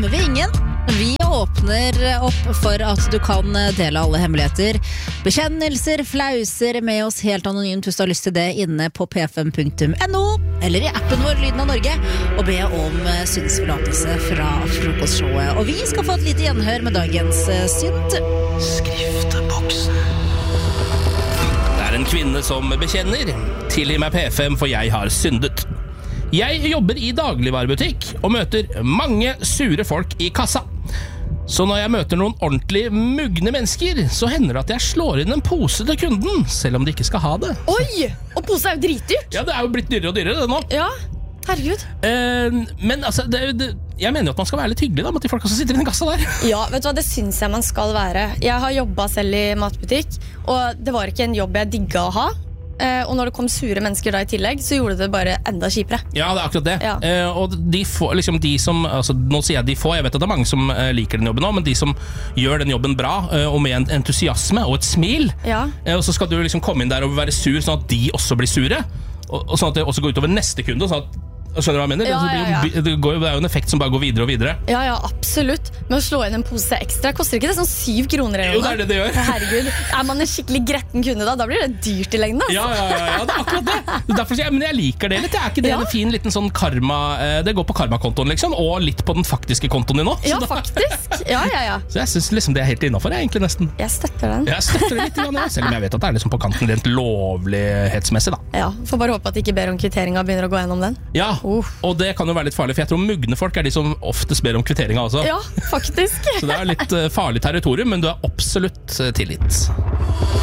dømmer vi ingen. Vi åpner opp for at du kan dele alle hemmeligheter, bekjennelser, flauser med oss helt anonymt hvis du har lyst til det inne på p5.no eller i appen vår Lyden av Norge og be om syndsforlatelse fra frokostshowet. Og vi skal få et lite gjenhør med dagens synd. Skrifteboksen. Det er en kvinne som bekjenner. Tilgi meg P5 for jeg har syndet. Jeg jobber i dagligvarebutikk og møter mange sure folk i kassa. Så når jeg møter noen ordentlig mugne mennesker, så hender det at jeg slår inn en pose til kunden, selv om de ikke skal ha det. Oi! Og pose er jo dritdyrt. Ja, det er jo blitt dyrere og dyrere det nå. Ja, herregud. Men altså, jeg mener jo at man skal være litt hyggelig da, med de folka som sitter i den kassa der. Ja, vet du hva, det synes jeg man skal være. Jeg har jobbet selv i matbutikk, og det var ikke en jobb jeg digget å ha. Og når det kom sure mennesker da i tillegg, så gjorde det bare enda kjipere. Ja, det er akkurat det. Ja. Og de få, liksom de som, altså, nå sier jeg de få, jeg vet at det er mange som liker den jobben nå, men de som gjør den jobben bra, og med en entusiasme og et smil, Ja. Og så skal du liksom komme inn der og være sur, sånn at de også blir sure, og sånn at det også går utover neste kunde, sånn at skjønner du hva jeg mener? Ja, ja, ja. Det er jo en effekt som bare går videre og videre. Ja, ja, absolutt. Men å slå inn en pose ekstra koster ikke det sånn 7 kroner eller Jo, det er det det gjør. Herregud, er man en skikkelig gretten kunde da blir det dyrt i lengden, altså. Ja, det er akkurat det. Derfor, men jeg liker det litt. Er ikke det en fin liten sånn karma? Det går på karmakontoen liksom, og litt på den faktiske kontoen din nå. Ja, faktisk. Ja. Så jeg synes liksom det er helt innenfor, egentlig nesten. Jeg støtter den. Jeg støtter det litt, ja. Selv om jeg vet at det er liksom på kanten rent lovlighetsmessig da. Ja, får bare håpe at de ikke ber om kvitteringen og begynner å gå gjennom den. Ja, og det kan jo være litt farlig, for jeg tror mugne folk er de som oftest ber om kvitteringa også. Ja, faktisk. Så det er litt farlig territorium, men du er absolutt tilgitt.